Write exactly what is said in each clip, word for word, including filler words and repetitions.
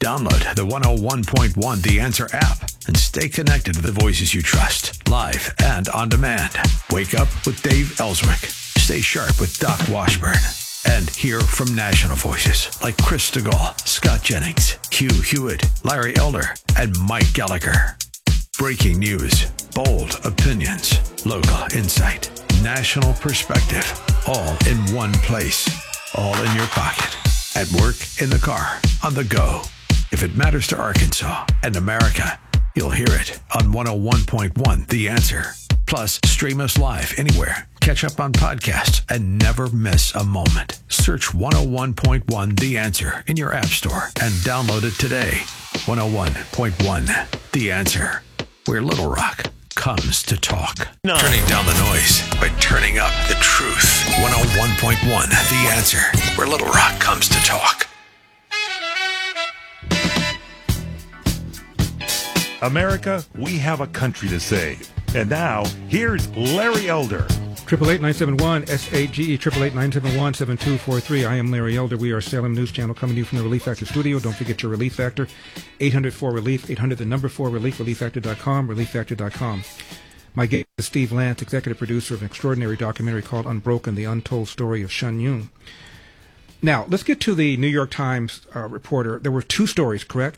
Download the one oh one point one The Answer app and stay connected to the voices you trust, live and on demand. Wake up with Dave Ellswick. Stay sharp with Doc Washburn. And hear from national voices like Chris DeGaulle, Scott Jennings, Hugh Hewitt, Larry Elder, and Mike Gallagher. Breaking news, bold opinions, local insight, national perspective, all in one place, all in your pocket, at work, in the car, on the go. If it matters to Arkansas and America, you'll hear it on one oh one point one The Answer. Plus, stream us live anywhere. Catch up on podcasts and never miss a moment. Search one oh one point one The Answer in your app store and download it today. one oh one point one The Answer, where Little Rock comes to talk. No. Turning down the noise by turning up the truth. one oh one point one The Answer, where Little Rock comes to talk. America, we have a country to save. And now, here's Larry Elder. Triple eight nine seven one S A G E triple eight nine seven one seven two four three. I am Larry Elder. We are Salem News Channel coming to you from the Relief Factor studio. Don't forget your Relief Factor. eight hundred four relief. eight hundred the number four relief. relief factor dot com. relief factor dot com. My guest is Steve Lance, executive producer of an extraordinary documentary called Unbroken: The Untold Story of Shen Yun. Now, let's get to the New York Times uh, reporter. There were two stories, correct?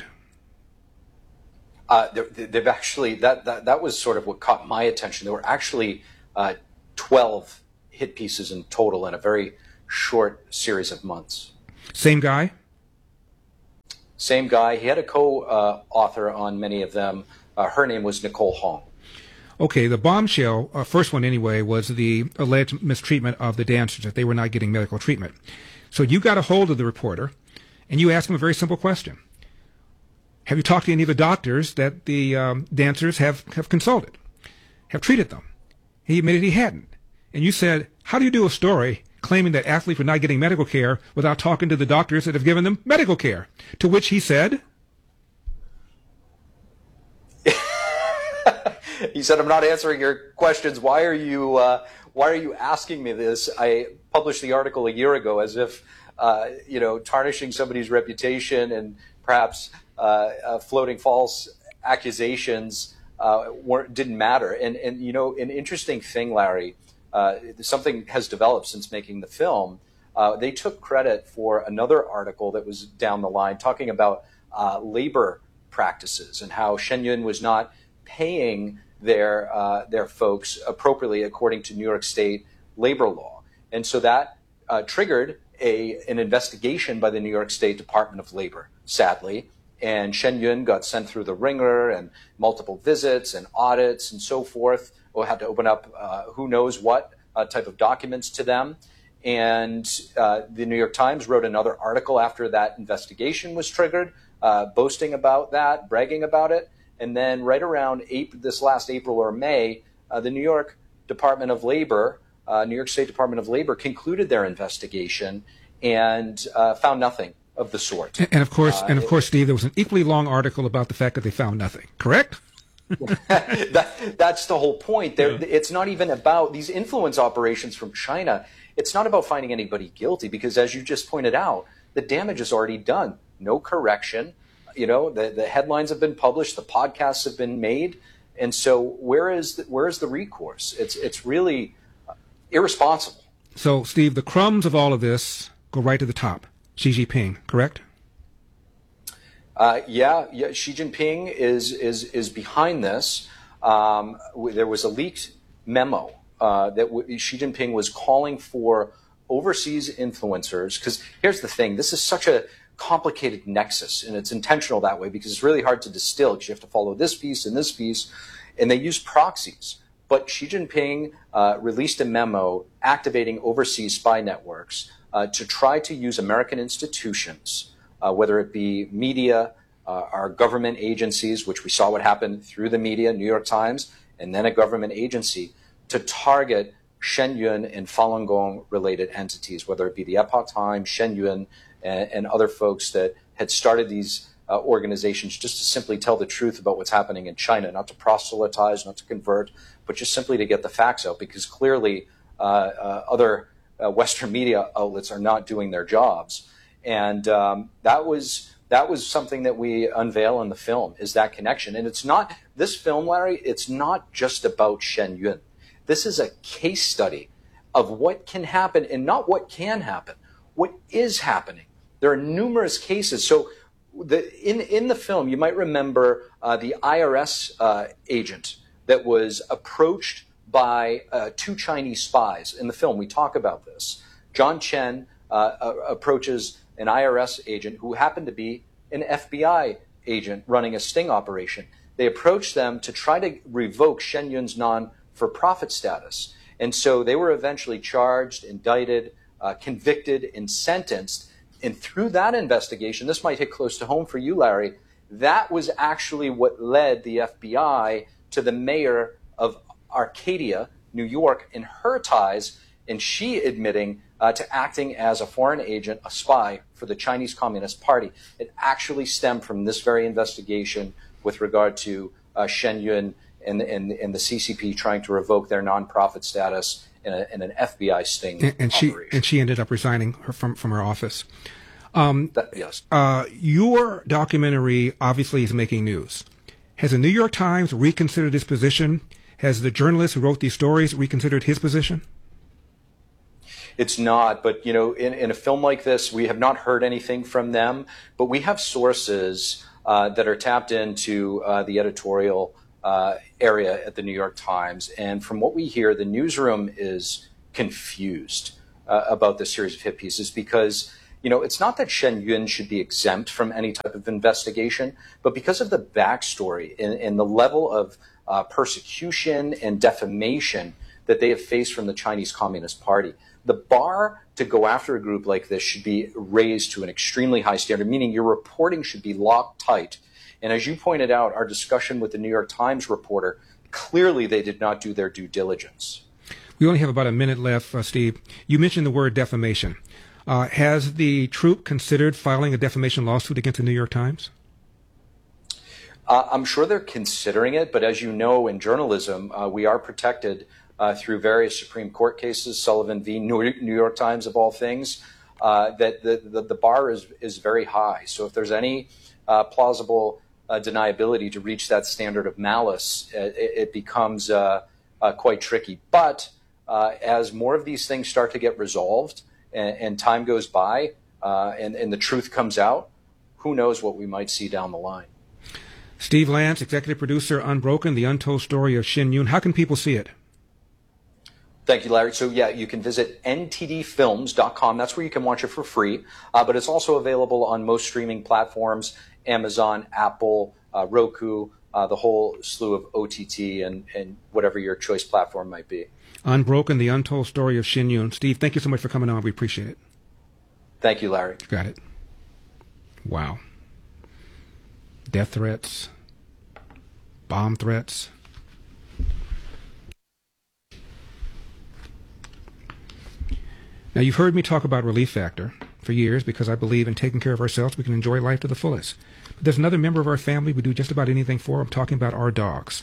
Uh, they've actually, that, that that was sort of what caught my attention. There were actually uh, twelve hit pieces in total in a very short series of months. Same guy? Same guy. He had a co-author uh, on many of them. Uh, her name was Nicole Hong. Okay, the bombshell, uh, first one anyway, was the alleged mistreatment of the dancers, that they were not getting medical treatment. So you got a hold of the reporter, and you asked him a very simple question. Have you talked to any of the doctors that the um, dancers have, have consulted, have treated them? He admitted he hadn't. And you said, how do you do a story claiming that athletes were not getting medical care without talking to the doctors that have given them medical care? To which he said... He said, I'm not answering your questions. Why are you uh, why are you asking me this? I published the article a year ago as if, uh, you know, tarnishing somebody's reputation and perhaps uh, uh, floating false accusations uh, weren't, didn't matter. And, and, you know, an interesting thing, Larry, uh, something has developed since making the film. Uh, they took credit for another article that was down the line talking about uh, labor practices and how Shen Yun was not paying their uh, their folks appropriately according to New York State labor law. And so that uh, triggered a an investigation by the New York State Department of Labor, sadly. And Shen Yun got sent through the ringer and multiple visits and audits and so forth. Or had to open up uh, who knows what uh, type of documents to them. And uh, the New York Times wrote another article after that investigation was triggered, uh, boasting about that, bragging about it. And then right around April, this last April or May, uh, the New York Department of Labor, uh, New York State Department of Labor concluded their investigation and uh, found nothing of the sort. And, and of course, uh, and of course, it, Steve, there was an equally long article about the fact that they found nothing, correct? that, that's the whole point. There, yeah. It's not even about these influence operations from China. It's not about finding anybody guilty because, as you just pointed out, the damage is already done. No correction. You know, the, the headlines have been published, the podcasts have been made, and so where is the, where is the recourse? It's it's really irresponsible. So, Steve, the crumbs of all of this go right to the top. Xi Jinping, correct? Uh, yeah, yeah. Xi Jinping is is is behind this. Um, there was a leaked memo uh, that w- Xi Jinping was calling for overseas influencers. Because here's the thing: this is such a complicated nexus, and it's intentional that way because it's really hard to distill because you have to follow this piece and this piece, and they use proxies. But Xi Jinping uh, released a memo activating overseas spy networks uh, to try to use American institutions, uh, whether it be media, uh, our government agencies, which we saw what happened through the media, New York Times, and then a government agency, to target Shen Yun and Falun Gong-related entities, whether it be the Epoch Times, Shen Yun, and, and other folks that had started these uh, organizations just to simply tell the truth about what's happening in China, not to proselytize, not to convert, but just simply to get the facts out, because clearly uh, uh, other uh, Western media outlets are not doing their jobs. And um, that was that was something that we unveil in the film, is that connection. And it's not, this film, Larry, it's not just about Shen Yun. This is a case study of what can happen, and not what can happen, what is happening. There are numerous cases. So the, in, in the film, you might remember uh, the I R S uh, agent that was approached by uh, two Chinese spies. In the film, we talk about this. John Chen uh, uh, approaches an I R S agent who happened to be an F B I agent running a sting operation. They approached them to try to revoke Shen Yun's non-for-profit status. And so they were eventually charged, indicted, uh, convicted, and sentenced. And through that investigation, this might hit close to home for you, Larry, that was actually what led the F B I to the mayor of Arcadia, New York, and her ties, and she admitting uh, to acting as a foreign agent, a spy for the Chinese Communist Party. It actually stemmed from this very investigation with regard to uh, Shen Yun and, and, and the C C P trying to revoke their nonprofit status in, a, in an F B I sting and, and she operation. and she ended up resigning her from from her office. Um, that, yes. Uh, your documentary obviously is making news. Has the New York Times reconsidered its position? Has the journalist who wrote these stories reconsidered his position? It's not, but you know, in, in a film like this, we have not heard anything from them, but we have sources uh, that are tapped into uh, the editorial uh, area at the New York Times, and from what we hear, the newsroom is confused uh, about this series of hit pieces because, you know, it's not that Shen Yun should be exempt from any type of investigation, but because of the backstory and, and the level of uh, persecution and defamation that they have faced from the Chinese Communist Party. The bar to go after a group like this should be raised to an extremely high standard, meaning your reporting should be locked tight. And as you pointed out, our discussion with the New York Times reporter, clearly they did not do their due diligence. We only have about a minute left, uh, Steve. You mentioned the word defamation. Uh, has the troop considered filing a defamation lawsuit against the New York Times? Uh, I'm sure they're considering it, but as you know, in journalism, uh, we are protected Uh, through various Supreme Court cases, Sullivan v. New York Times of all things, uh, that the, the, the bar is, is very high. So if there's any uh, plausible uh, deniability to reach that standard of malice, it, it becomes uh, uh, quite tricky. But uh, as more of these things start to get resolved and, and time goes by uh, and, and the truth comes out, who knows what we might see down the line. Steve Lance, executive producer, Unbroken, The Untold Story of Shen Yun. How can people see it? Thank you, Larry. So, yeah, you can visit N T D films dot com. That's where you can watch it for free. Uh, but it's also available on most streaming platforms, Amazon, Apple, uh, Roku, uh, the whole slew of O T T and, and whatever your choice platform might be. Unbroken, The Untold Story of Shen Yun. Steve, thank you so much for coming on. We appreciate it. Thank you, Larry. Got it. Wow. Death threats, bomb threats. Now, you've heard me talk about Relief Factor for years because I believe in taking care of ourselves, we can enjoy life to the fullest. But there's another member of our family we do just about anything for. I'm talking about our dogs.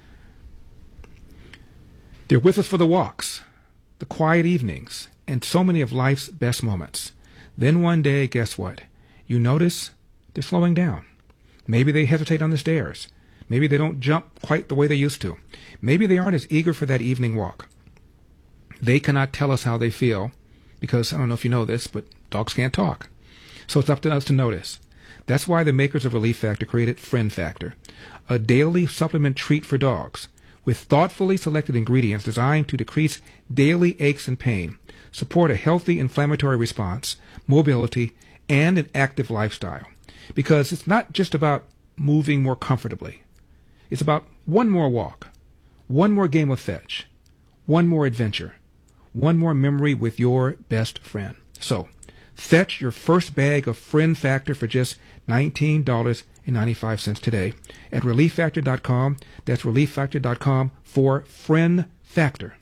They're with us for the walks, the quiet evenings, and so many of life's best moments. Then one day, guess what? You notice they're slowing down. Maybe they hesitate on the stairs. Maybe they don't jump quite the way they used to. Maybe they aren't as eager for that evening walk. They cannot tell us how they feel, because I don't know if you know this, but dogs can't talk. So it's up to us to notice. That's why the makers of Relief Factor created Friend Factor, a daily supplement treat for dogs with thoughtfully selected ingredients designed to decrease daily aches and pain, support a healthy inflammatory response, mobility, and an active lifestyle. Because it's not just about moving more comfortably. It's about one more walk, one more game of fetch, one more adventure, one more memory with your best friend. So, fetch your first bag of Friend Factor for just nineteen ninety-five today at relief factor dot com. That's relief factor dot com for Friend Factor.